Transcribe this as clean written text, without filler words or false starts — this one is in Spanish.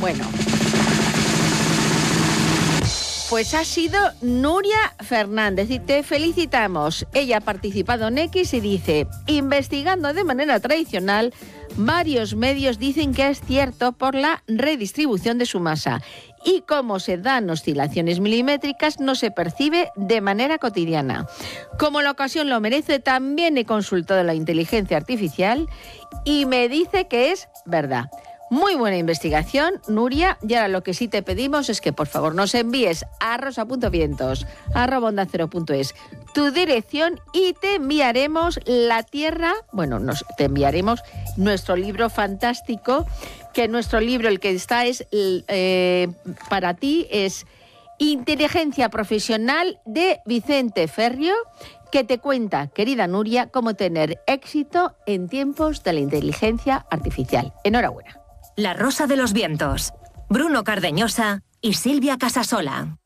Bueno. Pues ha sido Nuria Fernández y te felicitamos. Ella ha participado en X y dice: investigando de manera tradicional, varios medios dicen que es cierto por la redistribución de su masa y como se dan oscilaciones milimétricas no se percibe de manera cotidiana. Como la ocasión lo merece, también he consultado la inteligencia artificial y me dice que es verdad. Muy buena investigación, Nuria, y ahora lo que sí te pedimos es que por favor nos envíes a rosa.vientos@ondacero.es tu dirección y te enviaremos la tierra, te enviaremos nuestro libro fantástico, que nuestro libro, el que está es para ti, es Inteligencia Profesional de Vicente Ferrio, que te cuenta, querida Nuria, cómo tener éxito en tiempos de la inteligencia artificial. Enhorabuena. La Rosa de los Vientos. Bruno Cardeñosa y Silvia Casasola.